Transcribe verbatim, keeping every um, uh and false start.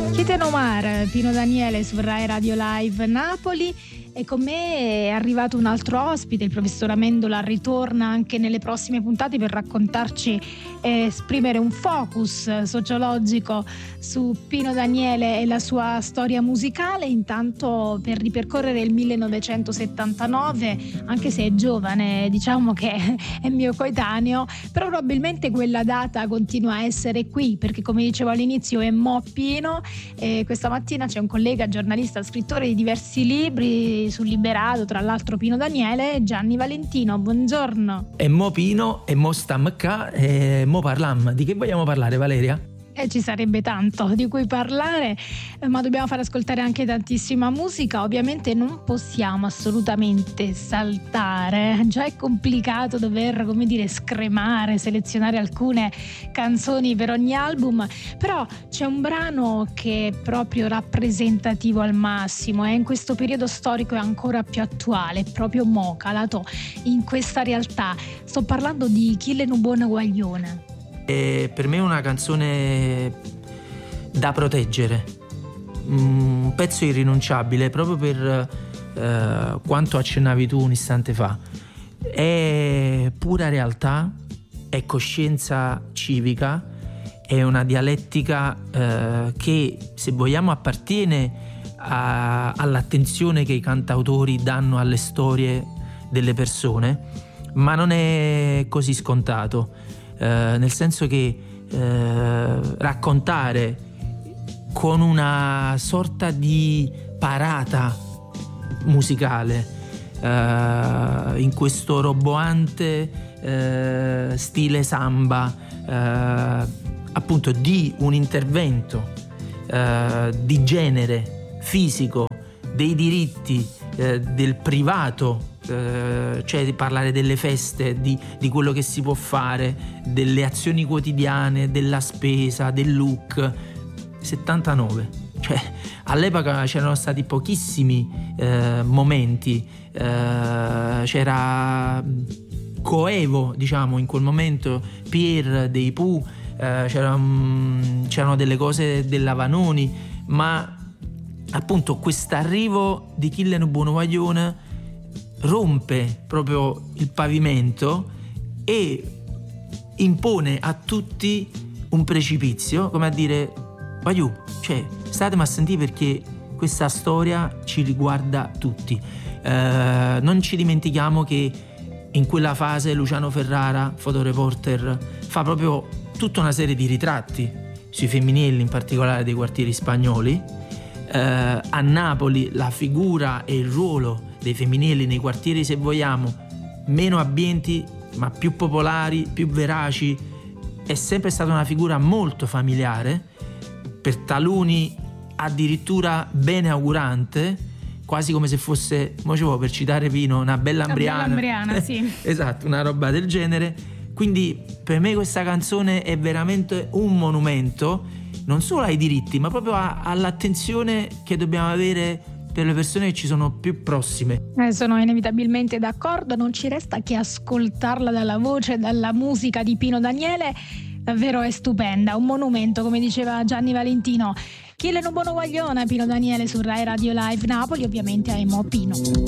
Cheten Omar, Pino Daniele su Rai Radio Live Napoli. E con me è arrivato un altro ospite, il professor Amendola ritorna anche nelle prossime puntate per raccontarci e esprimere un focus sociologico su Pino Daniele e la sua storia musicale. Intanto, per ripercorrere il millenovecentosettantanove, anche se è giovane, diciamo che è mio coetaneo, però probabilmente quella data continua a essere qui, perché come dicevo all'inizio è Mo Pino, e questa mattina c'è un collega giornalista, scrittore di diversi libri sul Liberato, tra l'altro Pino Daniele, Gianni Valentino. Buongiorno. E Mo Pino e Mo stam qua e Mo parlam. Di che vogliamo parlare, Valeria? Eh, ci sarebbe tanto di cui parlare, eh, ma dobbiamo far ascoltare anche tantissima musica. Ovviamente non possiamo assolutamente saltare, già è complicato dover, come dire, scremare, selezionare alcune canzoni per ogni album, però c'è un brano che è proprio rappresentativo al massimo e in questo periodo storico è ancora più attuale, proprio mo calato in questa realtà. Sto parlando di Chille nu buona guagliona. È per me una canzone da proteggere, un pezzo irrinunciabile proprio per eh, quanto accennavi tu un istante fa. È pura realtà, è coscienza civica, è una dialettica eh, che, se vogliamo, appartiene a, all'attenzione che i cantautori danno alle storie delle persone, ma non è così scontato. Uh, nel senso che uh, raccontare con una sorta di parata musicale uh, in questo roboante uh, stile samba, uh, appunto di un intervento uh, di genere fisico, dei diritti uh, del privato, Uh, cioè di parlare delle feste, di, di quello che si può fare, delle azioni quotidiane, della spesa, del look. settantanove, cioè all'epoca c'erano stati pochissimi uh, momenti, uh, c'era coevo, diciamo, in quel momento, Pier, dei Pooh, uh, c'era, um, c'erano delle cose della Vanoni, ma appunto quest'arrivo di Chille nu buonu guagliona rompe proprio il pavimento e impone a tutti un precipizio, come a dire: Vaiù, cioè statemi a sentire, perché questa storia ci riguarda tutti. Eh, non ci dimentichiamo che in quella fase Luciano Ferrara, fotoreporter, fa proprio tutta una serie di ritratti sui femminili, in particolare dei quartieri spagnoli. Eh, a Napoli la figura e il ruolo dei femminili nei quartieri, se vogliamo, meno abbienti ma più popolari, più veraci, è sempre stata una figura molto familiare, per taluni addirittura beneaugurante, quasi come se fosse, mo ci vuoi, per citare Pino, una bella ambriana, una bella ambriana, sì. Esatto, una roba del genere. Quindi per me questa canzone è veramente un monumento non solo ai diritti, ma proprio a, all'attenzione che dobbiamo avere per le persone che ci sono più prossime. Eh, sono inevitabilmente d'accordo, non ci resta che ascoltarla dalla voce, dalla musica di Pino Daniele. Davvero è stupenda, un monumento, come diceva Gianni Valentino. Chille nu buonu guagliona, Pino Daniele su Rai Radio Live Napoli, ovviamente a Mo Pino.